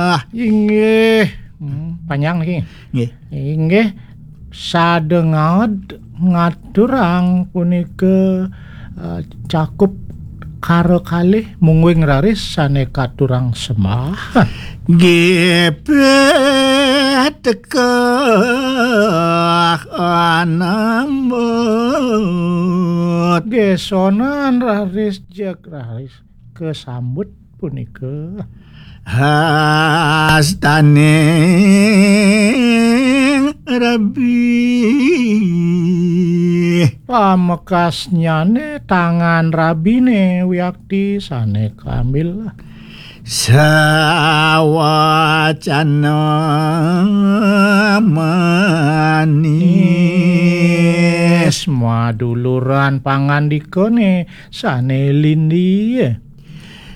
Inggih. Panjang iki. Nggih. Inggih sadengad ngaturang punika cakup karo kalih mungwing raris saneka turang semah. Gepet tekah anambut Gesonan raris jak raris kesambut punika hastaning Rabi pamekasnyane tangan rabine wiakti saneka ambil sawacana manis maduluran pangandikane sane lindi